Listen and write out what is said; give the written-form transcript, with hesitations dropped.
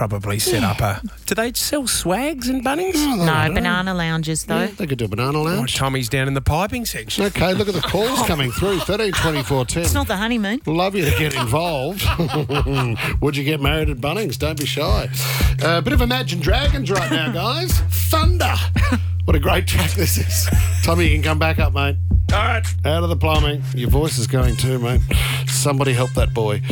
probably set up a... Do they sell swags in Bunnings? No, banana lounges though. Yeah, they could do a banana Oh, lounge. Tommy's down in the piping section. Okay, look at the calls coming through. 13 24 10. It's not the honeymoon. Love you to get involved. Would you get married at Bunnings? Don't be shy. A bit of Imagine Dragons right now, guys. Thunder. What a great track this is. Tommy, you can come back up, mate. All right. Out of the plumbing. Your voice is going too, mate. Somebody help that boy.